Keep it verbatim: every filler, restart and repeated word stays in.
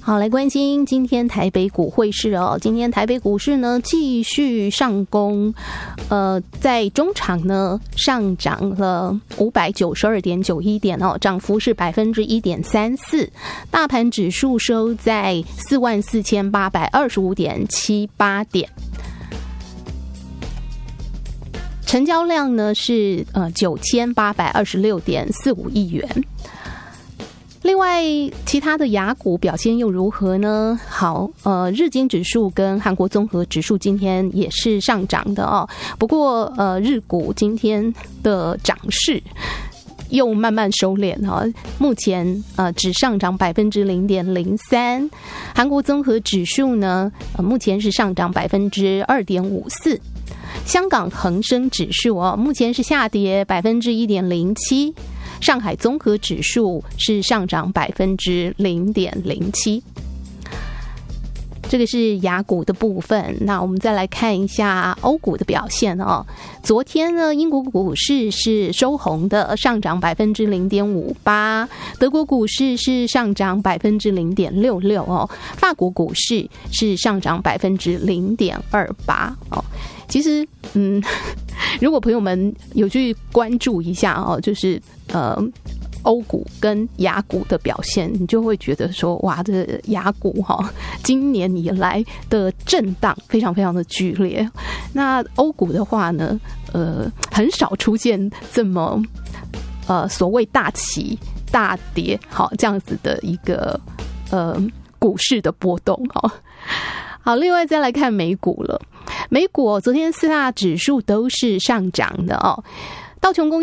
好，来关心今天台北股汇市哦。今天台北股市呢继续上攻，呃，在中场呢上涨了五百九十二点九一点哦，涨幅是百分之一点三四。大盘指数收在四万四千八百二十五点七八点。成交量呢是呃九千八百二十六点四五亿元。另外，其他的亚股表现又如何呢？好，呃，日经指数跟韩国综合指数今天也是上涨的哦。不过，呃，日股今天的涨势又慢慢收敛哈、哦，目前呃只上涨百分之零点零三。韩国综合指数呢，呃，目前是上涨百分之二点五四。香港恒生指数哦，目前是下跌百分之一点零七。上海综合指数是上涨百分之零点零七，这个是亚股的部分。那我们再来看一下欧股的表现哦。昨天呢，英国股市是收红的，上涨百分之零点五八；德国股市是上涨百分之零点六六哦；法国股市是上涨百分之零点二八哦。其实，嗯，如果朋友们有去关注一下哦，就是呃，欧股跟亚股的表现，你就会觉得说，哇，这亚股哈、哦，今年以来的震荡非常非常的剧烈。那欧股的话呢，呃，很少出现这么呃所谓大起大跌，好这样子的一个呃股市的波动哈。好，另外再来看美股了。美股、哦、昨天四大指数都是上涨的哦，道琼工